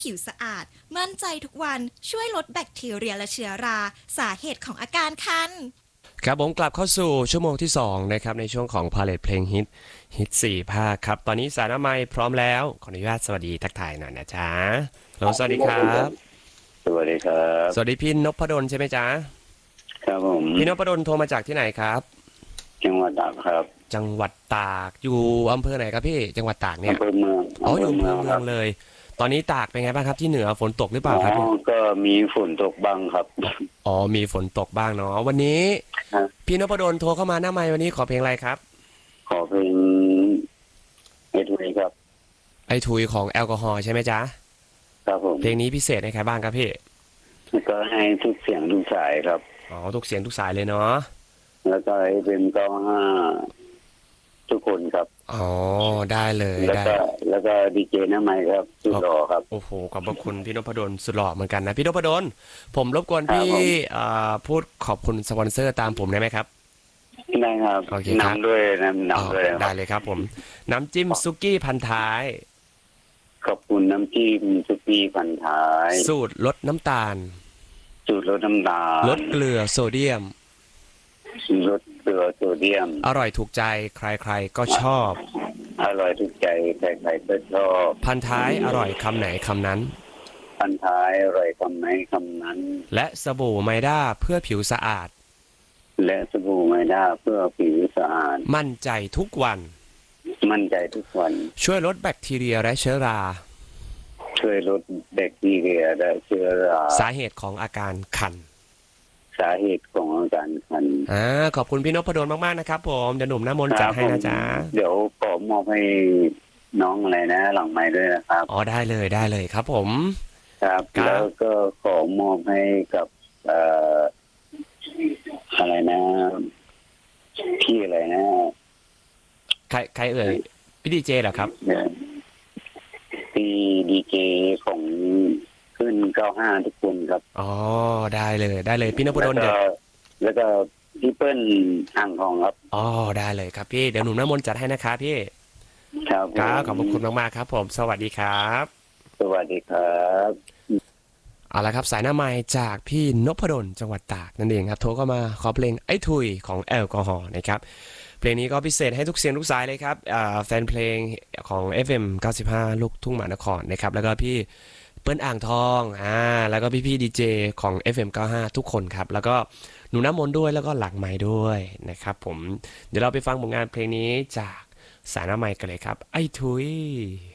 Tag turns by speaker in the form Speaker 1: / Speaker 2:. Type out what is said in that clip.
Speaker 1: ผิวสะอาดมั่นใจทุกวันช่วยลดแบคทีเรียและเชื้อราสาเหตุของอาการคัน
Speaker 2: ครับผมกลับเข้าสู่ชั่วโมงที่2นะครับในช่วงของพาเลทเพลงฮิต4 ภาคครับตอนนี้สายหน้าไมค์พร้อมแล้วขออนุญาตสวัสดีทักทายหน่อยนะจ๊ะฮัลโหลสวัสดีครับ
Speaker 3: สวัสดีครับ
Speaker 2: สวัสดีพี่นพดลใช่ไหมจ๊ะ
Speaker 3: ครับผม
Speaker 2: พี่นพดลโทรมาจากที่ไหนครับ
Speaker 3: จังหวัดตากครับ
Speaker 2: จังหวัดตากอยู่อำเภอไหนครับพี่จังหวัดตากเนี่ย
Speaker 3: อำเภอเมือง
Speaker 2: อ๋อ
Speaker 3: อำเภ
Speaker 2: อยู่อำเภอเมื
Speaker 3: อเมืองครับ
Speaker 2: องเลยตอนนี้ตากเป็นไงบ้างครับที่เหนือฝนตกหรือเป
Speaker 3: อ๋อ
Speaker 2: ล่าครับพี่
Speaker 3: ก็มีฝนตกบ้างครับ
Speaker 2: อ๋อมีฝนตกบ้างเนาะวันนี้
Speaker 3: ครับ
Speaker 2: พี่นพดลโทรเข้ามาหน้าไมค์วันนี้ขอเพลงอะไรครับ
Speaker 3: ขอเพลงเอ็ดวีครับ
Speaker 2: ไอทุยของแอลกอฮอล์ใช่ไหมจ๊ะ
Speaker 3: ครับผม
Speaker 2: เพลงนี้พิเศษให้ใครบ้างครับพี่
Speaker 3: แล้วก็ให้ทุกเสียงทุกสายครับ
Speaker 2: อ๋อทุกเสียงทุกสายเลยเนาะ
Speaker 3: แล้วก็ให้เป็น95ทุกคนครับ
Speaker 2: อ๋อได้เลย
Speaker 3: แล้ว
Speaker 2: ได้
Speaker 3: ก็แล้วก็ดีเจหน้าไมค์ครับสุดหล่อครับ
Speaker 2: โอ้โหขอบพระคุณพี่นพดลสุดหล่อเหมือนกันนะพี่นพดลผมรบกวน
Speaker 3: ครับ
Speaker 2: พี่
Speaker 3: ผม
Speaker 2: พูดขอบคุณสปอนเซอร์ตามผมได้ไหมครับ
Speaker 3: ได้ครับ
Speaker 2: โอเคครับ
Speaker 3: นำด้วย
Speaker 2: อ๋อ
Speaker 3: นำด้วยค
Speaker 2: ได้
Speaker 3: รับ
Speaker 2: เลยครับผมน้ำจิ้มซุกี้พันท้าย
Speaker 3: ขอบคุณน้ำจิ้มซุกี้พันท้าย
Speaker 2: สูตรลดน้ำตาล
Speaker 3: สูตรลดน้ำตาล
Speaker 2: ลดเกลือโซเดียม
Speaker 3: ลดเกลือโซเดียม
Speaker 2: อร่อยถูกใจใครๆก็ชอบ
Speaker 3: อร่อยทุกใจใครๆก็ชอบ
Speaker 2: พันท้ายอร่อยคำไหนคำนั้น
Speaker 3: พันท้ายอร่อยคำไหนคำนั้น
Speaker 2: และสบู่ไมด้าเพื่อผิวสะอาด
Speaker 3: และสบู่ไมด้าเพื่อผิวสะอาด
Speaker 2: มั่นใจทุกวัน
Speaker 3: มั่นใจทุกวัน
Speaker 2: ช่วยลดแบคทีเรียและเชื้อรา
Speaker 3: ช่วยลดแบคทีเรียและเชื้อรา
Speaker 2: สาเหตุของอาการคัน
Speaker 3: สาเหตุของอาการคัน
Speaker 2: ขอบคุณพี่นพดลมากๆนะครับผมเดี๋ยวหนุ่มหน้ามนต์จัดให้นะจ๊ะ
Speaker 3: เดี๋ยวขอมอบให้น้องอะไรนะหลังไม้ด้วยนะครับ
Speaker 2: อ๋อได้เลยได้เลยครับผม
Speaker 3: ครับแล้วก็ขอมอบให้กับอะไรนะพี่อะไรนะ
Speaker 2: ใครเอ่ยพี่ดีเจเหรอครับ
Speaker 3: พี่ดีเจของขึ้น95ทุกคนครับ
Speaker 2: อ๋อได้เลยได้เลยพี่นพดลเดี๋ยว
Speaker 3: แล้วก็พี่เปิ้ลอ่างทองครับ
Speaker 2: อ๋อได้เลยครับพี่เดี๋ยวหนุ่มหน้ามนต์จัดให้นะครับพี่
Speaker 3: ครับ
Speaker 2: ขอบคุณมากๆครับผมสวัสดีครับ
Speaker 3: สวัสดีครับ
Speaker 2: เอาละครับสายหน้าไมค์จากพี่นพดลจังหวัดตากนั่นเองครับโทรเข้ามาขอเพลงไอ้ทุยของแอลกอฮอล์นะครับเพลงนี้ก็พิเศษให้ทุกเสียงทุกสายเลยครับแฟนเพลงของ FM 95ลูกทุ่งมหานครนะครับแล้วก็พี่เปิ้ลอ่างทองแล้วก็พี่ดีเจของ FM 95ทุกคนครับแล้วก็หนูน้ำมนต์ด้วยแล้วก็หลังไม้ด้วยนะครับผมเดี๋ยวเราไปฟังผลงานเพลงนี้จากสายหน้าไมค์กันเลยครับไอ้ทุย